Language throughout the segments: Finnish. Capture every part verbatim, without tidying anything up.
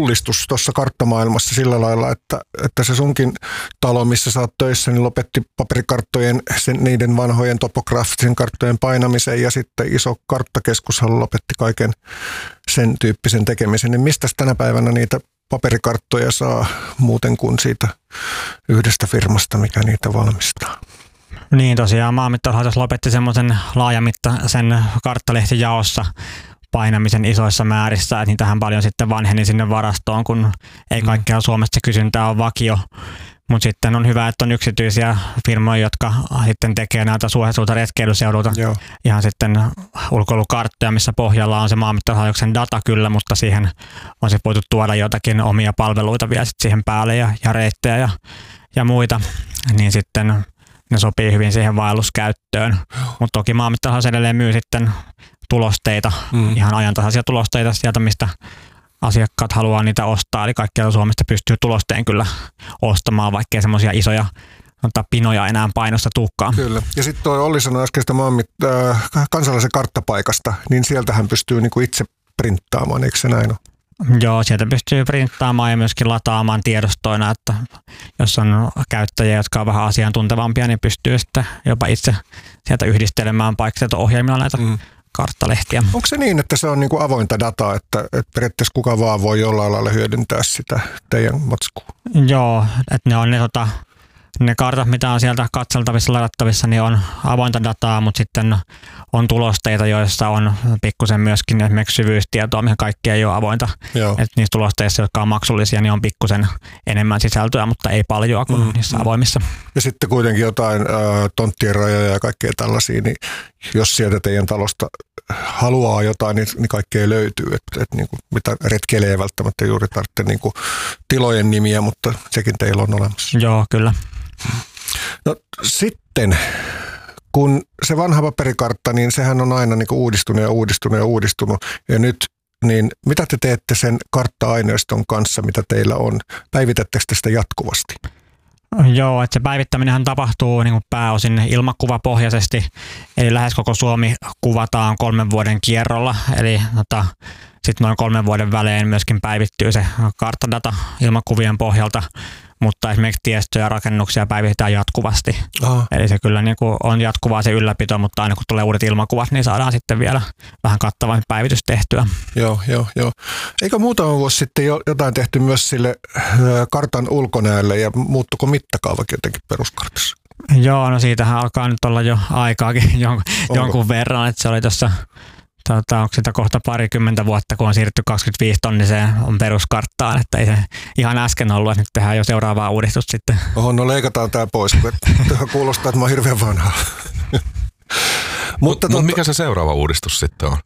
mullistus tuossa karttamaailmassa sillä lailla, että, että se sunkin talo, missä sä oot töissä, niin lopetti paperikarttojen, sen, niiden vanhojen topograafisen karttojen painamisen ja sitten iso karttakeskushan lopetti kaiken sen tyyppisen tekemisen. Niin mistä tänä päivänä niitä paperikarttoja saa muuten kuin siitä yhdestä firmasta, mikä niitä valmistaa? Niin tosiaan Maanmittauslaitos lopetti semmoisen laajamittaisen karttalehtijaossa painamisen isoissa määrissä, että niitähän paljon sitten vanheni sinne varastoon, kun ei kaikkea Suomessa kysyntää ole vakio. Mutta sitten on hyvä, että on yksityisiä firmoja, jotka sitten tekee näitä suosituilta retkeilyseudulta Joo. ihan sitten ulkoilukarttoja, missä pohjalla on se Maanmittauslaitoksen data kyllä, mutta siihen on se voitu tuoda jotakin omia palveluita vielä sitten siihen päälle ja, ja reittejä ja, ja muita, niin sitten ne sopii hyvin siihen vaelluskäyttöön. Mutta toki Maanmittauslaitos edelleen myy sitten tulosteita, mm. ihan ajantasaisia tulosteita sieltä, mistä asiakkaat haluaa niitä ostaa. Eli kaikkialta Suomesta pystyy tulosteen kyllä ostamaan, vaikkei semmoisia isoja pinoja enää painosta tuukkaan. Kyllä. Ja sitten tuo Olli sanoi äsken sitä maanmit- äh, kansallisen karttapaikasta, niin sieltähän pystyy niinku itse printtaamaan, eikö se näin ole? Joo, sieltä pystyy printtaamaan ja myöskin lataamaan tiedostoina, että jos on käyttäjiä, jotka on vähän asiantuntevampia, niin pystyy sitten jopa itse sieltä yhdistelemään paikkeilta ohjelmilla näitä mm. karttalehtiä. Onko se niin, että se on niinku avointa dataa, että, että periaatteessa kuka vaan voi jollain lailla hyödyntää sitä teidän matskua? Joo, että ne on ne, tota, ne kartat, mitä on sieltä katseltavissa, ladattavissa, niin on avointa dataa, mutta sitten on tulosteita, joissa on pikkusen myöskin esimerkiksi syvyystietoa, mihin kaikki ei ole avointa. Että niissä tulosteissa, jotka on maksullisia, niin on pikkusen enemmän sisältöä, mutta ei paljon kuin mm, niissä mm. avoimissa. Ja sitten kuitenkin jotain äh, tonttien rajoja ja kaikkea tällaisia, niin jos sieltä teidän talosta haluaa jotain, niin, niin kaikkea löytyy. Että et, niin kuin, mitä retkeilee ei välttämättä juuri tarvitse niin kuin tilojen nimiä, mutta sekin teillä on olemassa. Joo, kyllä. No sitten, kun se vanha paperikartta, niin sehän on aina niin kuin uudistunut ja uudistunut ja uudistunut. Ja nyt, niin mitä te teette sen kartta-aineiston kanssa, mitä teillä on? Päivitättekö te sitä jatkuvasti? Joo, että se päivittäminenhän tapahtuu niin kuin pääosin ilmakuvapohjaisesti, eli lähes koko Suomi kuvataan kolmen vuoden kierrolla, eli tota, sitten noin kolmen vuoden välein myöskin päivittyy se karttadata ilmakuvien pohjalta, mutta esimerkiksi tiestöjä ja rakennuksia päivitetään jatkuvasti. Aha. Eli se kyllä niin kuin on jatkuvaa se ylläpito, mutta aina kun tulee uudet ilmakuvat, niin saadaan sitten vielä vähän kattavampi päivitys tehtyä. Joo, joo, joo. Eikö muutama vuosi sitten jo jotain tehty myös sille kartan ulkonäölle ja muuttuko mittakaavakin jotenkin peruskartassa? Joo, no siitähän alkaa nyt olla jo aikaakin jonkun, jonkun verran, että se oli tuossa Tota, onko sitä kohta parikymmentä vuotta, kun on siirrytty kaksikymmentäviisi tonniseen on peruskarttaan, että ei se ihan äsken ollut, että nyt tehdään jo seuraavaa uudistusta sitten. Oho, no leikataan tämä pois, kun kuulostaa, että mä oon hirveän vanha. Mutta Mut, mikä se seuraava uudistus sitten on?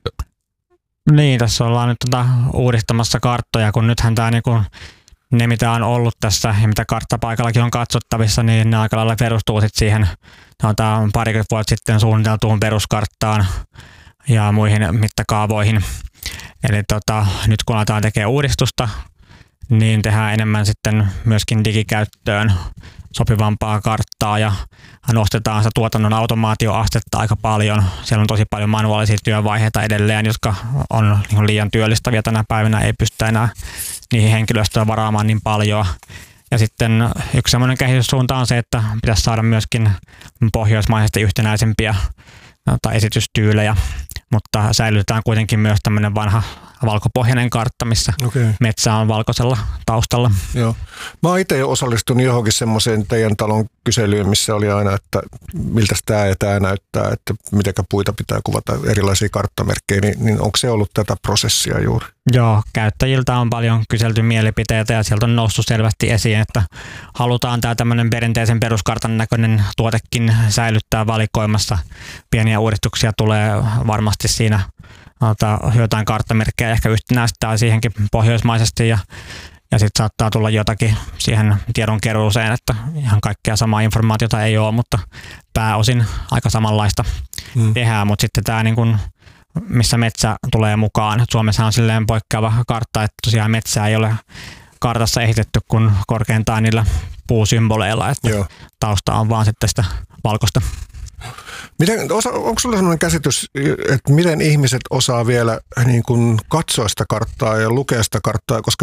Niin, tässä ollaan nyt tota uudistamassa karttoja, kun nythän tämä niinku, ne mitä on ollut tässä ja mitä karttapaikallakin on katsottavissa, niin ne aika lailla perustuu sitten siihen, tämä on parikymmentä vuotta sitten suunniteltuun peruskarttaan ja muihin mittakaavoihin. Eli tota, nyt kun aletaan tekemään uudistusta, niin tehdään enemmän sitten myöskin digikäyttöön sopivampaa karttaa ja nostetaan sitä tuotannon automaatioastetta aika paljon. Siellä on tosi paljon manuaalisia työvaiheita edelleen, jotka on liian työllistäviä tänä päivänä, ei pystytä enää niihin henkilöstöä varaamaan niin paljon. Ja sitten yksi semmoinen kehityssuunta on se, että pitäisi saada myöskin pohjoismaisesti yhtenäisempiä esitystyylejä, mutta säilytetään kuitenkin myös tämmöinen vanha valkopohjainen kartta, missä okay. metsä on valkoisella taustalla. Joo. Mä oon itse jo osallistunut johonkin semmoiseen teidän talon kyselyyn, missä oli aina, että miltä tämä ja tämä näyttää, että mitenkä puita pitää kuvata, erilaisia karttamerkkejä, niin, niin onko se ollut tätä prosessia juuri? Joo, käyttäjiltä on paljon kyselty mielipiteitä ja sieltä on noussut selvästi esiin, että halutaan tämä tämmöinen perinteisen peruskartan näköinen tuotekin säilyttää valikoimassa. Pieniä uudistuksia tulee varmasti siinä, jotain karttamerkkejä ehkä yhtenäistää siihenkin pohjoismaisesti ja, ja sitten saattaa tulla jotakin siihen tiedonkeruuseen, että ihan kaikkea samaa informaatiota ei ole, mutta pääosin aika samanlaista hmm. tehdään, mutta sitten tämä niin kuin missä metsä tulee mukaan. Suomessa on silleen poikkeava kartta, että tosiaan metsää ei ole kartassa esitetty kuin korkeintaan niillä puusymboleilla, että Joo. tausta on vaan sitten sitä valkoista. Miten, osa, onko sinulla sellainen käsitys, että miten ihmiset osaa vielä niin kuin katsoa sitä karttaa ja lukea sitä karttaa, koska